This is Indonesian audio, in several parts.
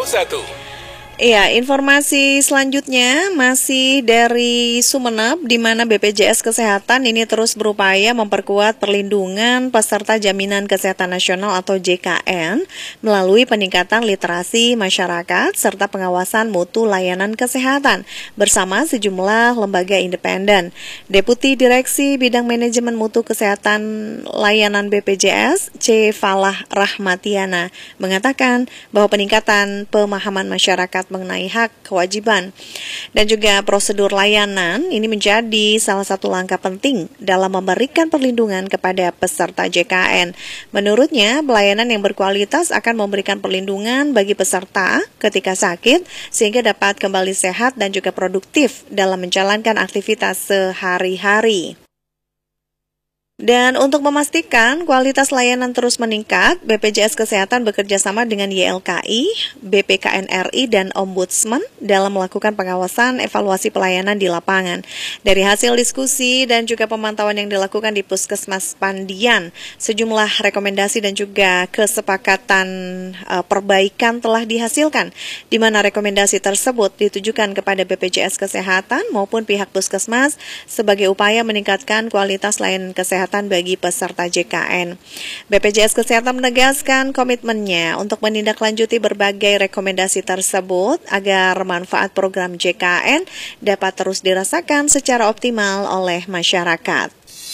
Iya, informasi selanjutnya masih dari Sumeneb, di mana BPJS Kesehatan ini terus berupaya memperkuat perlindungan peserta Jaminan Kesehatan Nasional atau JKN melalui peningkatan literasi masyarakat serta pengawasan mutu layanan kesehatan bersama sejumlah lembaga independen. Deputi Direksi Bidang Manajemen Mutu Kesehatan Layanan BPJS, C. Falah Rahmatiana, mengatakan bahwa peningkatan pemahaman masyarakat mengenai hak, kewajiban, dan juga prosedur layanan ini menjadi salah satu langkah penting dalam memberikan perlindungan kepada peserta JKN. Menurutnya, pelayanan yang berkualitas akan memberikan perlindungan bagi peserta ketika sakit sehingga dapat kembali sehat dan juga produktif dalam menjalankan aktivitas sehari-hari. Dan untuk memastikan kualitas layanan terus meningkat, BPJS Kesehatan bekerja sama dengan YLKI, BPKN RI, dan Ombudsman dalam melakukan pengawasan evaluasi pelayanan di lapangan. Dari hasil diskusi dan juga pemantauan yang dilakukan di Puskesmas Pandian, sejumlah rekomendasi dan juga kesepakatan perbaikan telah dihasilkan, di mana rekomendasi tersebut ditujukan kepada BPJS Kesehatan maupun pihak Puskesmas sebagai upaya meningkatkan kualitas layanan kesehatan bagi peserta JKN. BPJS Kesehatan menegaskan komitmennya untuk menindaklanjuti berbagai rekomendasi tersebut agar manfaat program JKN dapat terus dirasakan secara optimal oleh masyarakat.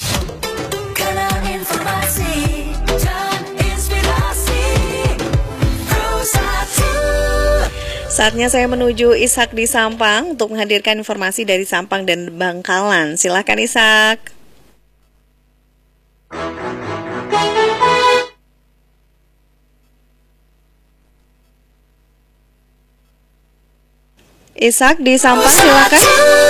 Saatnya saya menuju Ishak di Sampang untuk menghadirkan informasi dari Sampang dan Bangkalan. Silakan Ishak. Ishak di Sampang, silakan.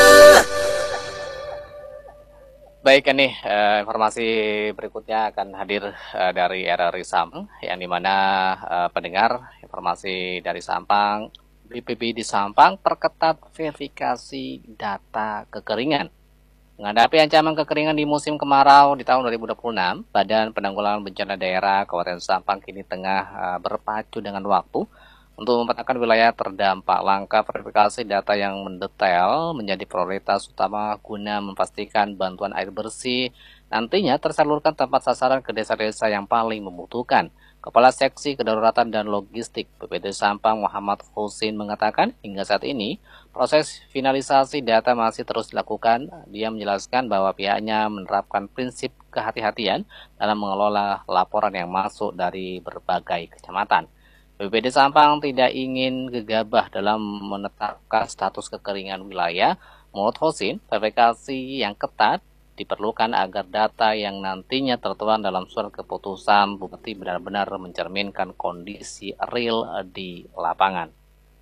Baik, ini informasi berikutnya akan hadir dari RRI Sampang, yang dimana pendengar informasi dari Sampang, BPB di Sampang perketat verifikasi data kekeringan. Menghadapi ancaman kekeringan di musim kemarau di tahun 2026, Badan Penanggulangan Bencana Daerah Kabupaten Sampang kini tengah berpacu dengan waktu untuk memetakan wilayah terdampak. Langkah verifikasi data yang mendetail menjadi prioritas utama guna memastikan bantuan air bersih nantinya tersalurkan tepat sasaran ke desa-desa yang paling membutuhkan. Kepala Seksi Kedaruratan dan Logistik BPD Sampang Muhammad Husin mengatakan hingga saat ini proses finalisasi data masih terus dilakukan. Dia menjelaskan bahwa pihaknya menerapkan prinsip kehati-hatian dalam mengelola laporan yang masuk dari berbagai kecamatan. BPD Sampang tidak ingin gegabah dalam menetapkan status kekeringan wilayah. Menurut Husin, verifikasi yang ketat diperlukan agar data yang nantinya tertuang dalam surat keputusan bupati benar-benar mencerminkan kondisi real di lapangan.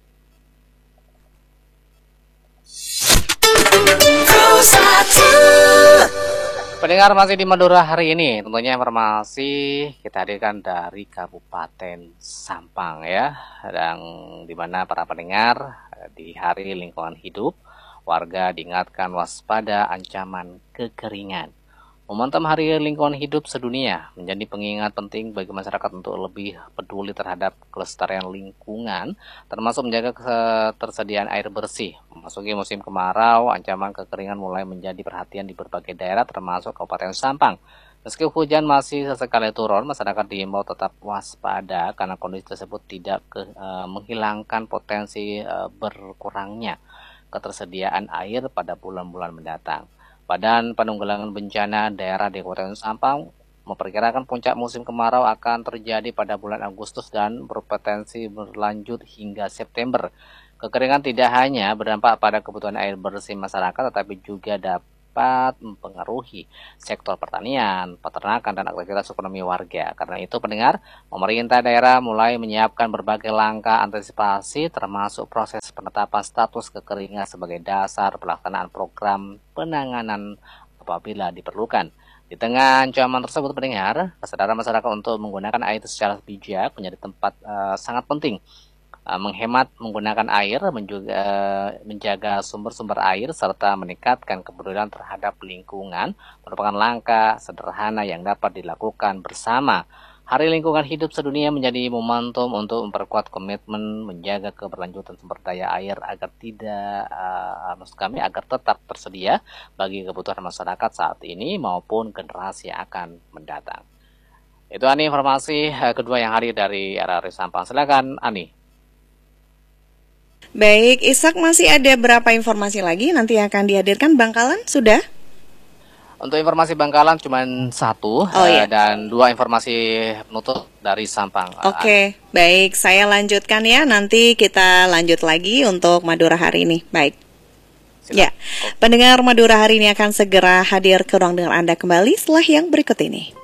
Pendengar masih di Madura hari ini, tentunya informasi kita hadirkan dari Kabupaten Sampang ya, dan di mana para pendengar di Hari Lingkungan Hidup, warga diingatkan waspada ancaman kekeringan. Momentum Hari Lingkungan Hidup sedunia menjadi pengingat penting bagi masyarakat untuk lebih peduli terhadap kelestarian lingkungan, termasuk menjaga ketersediaan air bersih. Memasuki musim kemarau, ancaman kekeringan mulai menjadi perhatian di berbagai daerah termasuk Kabupaten Sampang. Meski hujan masih sesekali turun, masyarakat diimbau tetap waspada karena kondisi tersebut tidak menghilangkan potensi berkurangnya ketersediaan air pada bulan-bulan mendatang. Badan Penanggulangan Bencana Daerah di Kabupaten Sampang memperkirakan puncak musim kemarau akan terjadi pada bulan Agustus dan berpotensi berlanjut hingga September. Kekeringan tidak hanya berdampak pada kebutuhan air bersih masyarakat, tetapi juga dapat mempengaruhi sektor pertanian, peternakan, dan aktivitas ekonomi warga. Karena itu, pendengar, pemerintah daerah mulai menyiapkan berbagai langkah antisipasi, termasuk proses penetapan status kekeringan sebagai dasar pelaksanaan program penanganan apabila diperlukan. Di tengah ancaman tersebut, pendengar, kesadaran masyarakat untuk menggunakan air secara bijak menjadi tempat sangat penting. Menghemat menggunakan air, menjaga sumber-sumber air, serta meningkatkan kepedulian terhadap lingkungan merupakan langkah sederhana yang dapat dilakukan bersama. Hari Lingkungan Hidup Sedunia menjadi momentum untuk memperkuat komitmen menjaga keberlanjutan sumber daya air agar agar tetap tersedia bagi kebutuhan masyarakat saat ini maupun generasi yang akan mendatang. Itu Ani informasi kedua yang hadir dari RRI Sampang. Silakan Ani. Baik, Ishak, masih ada berapa informasi lagi nanti akan dihadirkan? Bangkalan sudah? Untuk informasi Bangkalan cuma satu, dan 2 informasi penutup dari Sampang. Oke, baik, saya lanjutkan ya, nanti kita lanjut lagi untuk Madura hari ini. Baik. Silakan. Ya, pendengar Madura hari ini akan segera hadir ke ruang dengar Anda kembali setelah yang berikut ini.